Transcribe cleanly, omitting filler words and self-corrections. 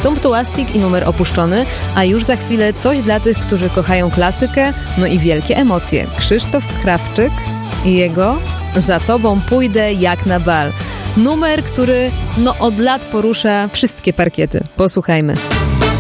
Sumptuastic i Numer opuszczony, a już za chwilę coś dla tych, którzy kochają klasykę, no i wielkie emocje. Krzysztof Krawczyk i jego Za tobą pójdę jak na bal. Numer, który od lat porusza wszystkie parkiety. Posłuchajmy.